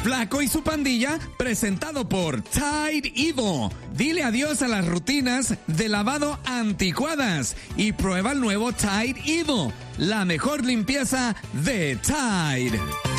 Flaco y su pandilla, presentado por Tide Evo. Dile adiós a las rutinas de lavado anticuadas y prueba el nuevo Tide Evo, la mejor limpieza de Tide.